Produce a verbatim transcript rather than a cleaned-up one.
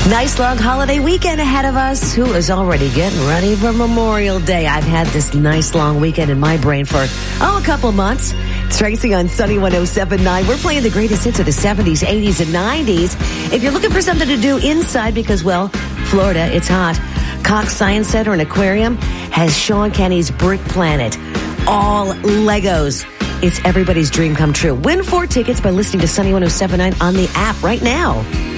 Nice long holiday weekend ahead of us. Who is already getting ready for Memorial Day? I've had this nice long weekend in my brain for, oh, a couple months. Tracy on Sunny one oh seven point nine. We're playing the greatest hits of the seventies, eighties, and nineties. If you're looking for something to do inside because, well, Florida, it's hot, Cox Science Center and Aquarium has Sean Kenny's Brick Planet. All Legos. It's everybody's dream come true. Win four tickets by listening to Sunny one oh seven point nine on the app right now.